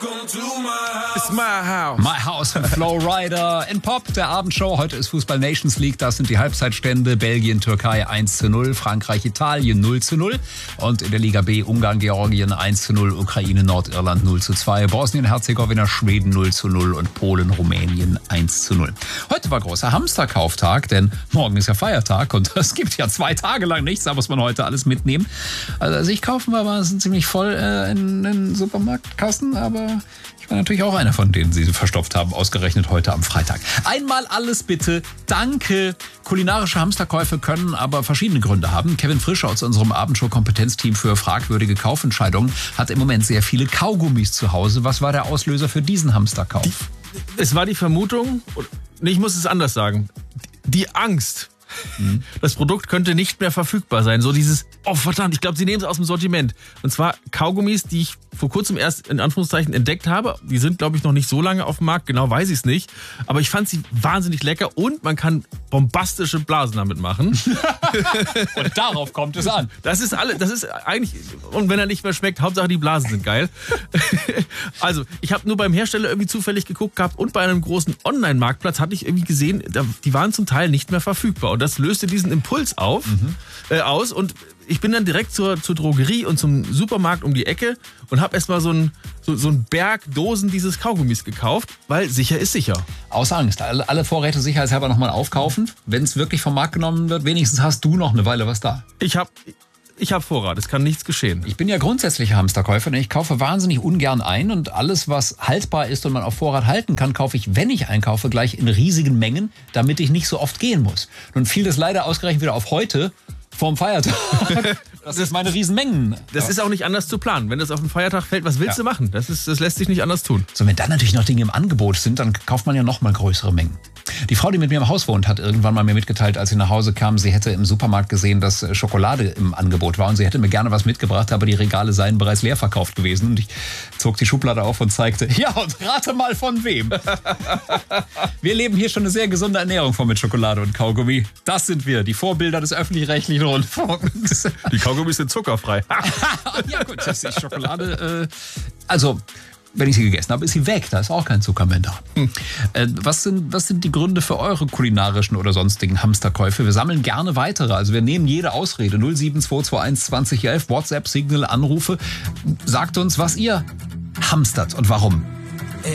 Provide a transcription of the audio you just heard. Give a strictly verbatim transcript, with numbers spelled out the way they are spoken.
It's my house. My House von Flow Rider in Pop, der Abendshow. Heute ist Fußball Nations League, das sind die Halbzeitstände. Belgien, Türkei eins zu null, Frankreich, Italien null zu null. Und in der Liga B Ungarn, Georgien eins zu null, Ukraine, Nordirland null zu zwei, Bosnien-Herzegowina, Schweden null zu null und Polen, Rumänien eins zu null. Heute war großer Hamsterkauftag, denn morgen ist ja Feiertag und es gibt ja zwei Tage lang nichts, da muss man heute alles mitnehmen. Also als ich kaufen war, war es ziemlich voll äh, in den Supermarktkassen, aber ich war natürlich auch einer von denen, die sie verstopft haben, ausgerechnet heute am Freitag. Einmal alles bitte, danke. Kulinarische Hamsterkäufe können aber verschiedene Gründe haben. Kevin Frischer aus unserem Abendshow-Kompetenzteam für fragwürdige Kaufentscheidungen hat im Moment sehr viele Kaugummis zu Hause. Was war der Auslöser für diesen Hamsterkauf? Die, es war die Vermutung, ich muss es anders sagen, die Angst. Mhm. Das Produkt könnte nicht mehr verfügbar sein. So dieses, oh verdammt, ich glaube, sie nehmen es aus dem Sortiment. Und zwar Kaugummis, die ich vor kurzem erst in Anführungszeichen entdeckt habe. Die sind, glaube ich, noch nicht so lange auf dem Markt. Genau weiß ich es nicht. Aber ich fand sie wahnsinnig lecker und man kann bombastische Blasen damit machen. Und darauf kommt es an. Das ist alle, das ist eigentlich, und wenn er nicht mehr schmeckt, Hauptsache die Blasen sind geil. Also, ich habe nur beim Hersteller irgendwie zufällig geguckt gehabt und bei einem großen Online-Marktplatz hatte ich irgendwie gesehen, die waren zum Teil nicht mehr verfügbar. Und das löste diesen Impuls auf, mhm. äh, aus und ich bin dann direkt zur, zur Drogerie und zum Supermarkt um die Ecke und habe erstmal so einen so, so ein Berg Dosen dieses Kaugummis gekauft, weil sicher ist sicher. Aus Angst. Alle, alle Vorräte sicherheitshalber nochmal aufkaufen. Wenn es wirklich vom Markt genommen wird, wenigstens hast du noch eine Weile was da. Ich habe ich hab Vorrat, es kann nichts geschehen. Ich bin ja grundsätzlicher Hamsterkäufer, denn ich kaufe wahnsinnig ungern ein und alles, was haltbar ist und man auf Vorrat halten kann, kaufe ich, wenn ich einkaufe, gleich in riesigen Mengen, damit ich nicht so oft gehen muss. Nun fiel das leider ausgerechnet wieder auf heute, vorm Feiertag. Das ist meine Riesenmengen. Das ist auch nicht anders zu planen. Wenn das auf den Feiertag fällt, was willst ja. du machen? Das, ist, das lässt sich nicht anders tun. So, wenn dann natürlich noch Dinge im Angebot sind, dann kauft man ja noch mal größere Mengen. Die Frau, die mit mir im Haus wohnt, hat irgendwann mal mir mitgeteilt, als sie nach Hause kam, sie hätte im Supermarkt gesehen, dass Schokolade im Angebot war und sie hätte mir gerne was mitgebracht, aber die Regale seien bereits leer verkauft gewesen. Und ich zog die Schublade auf und zeigte, ja, und rate mal von wem. Wir leben hier schon eine sehr gesunde Ernährung vor mit Schokolade und Kaugummi. Das sind wir, die Vorbilder des öffentlich-rechtlichen Rundfunks. Die Kaugummis sind zuckerfrei. Ja gut, das ist Schokolade. Äh, also... Wenn ich sie gegessen habe, ist sie weg. Da ist auch kein Zucker mehr da. Hm. Äh, was sind, was sind die Gründe für eure kulinarischen oder sonstigen Hamsterkäufe? Wir sammeln gerne weitere. Also wir nehmen jede Ausrede. null sieben zwei zwei eins zwanzig elf, WhatsApp, Signal, Anrufe. Sagt uns, was ihr hamstert und warum.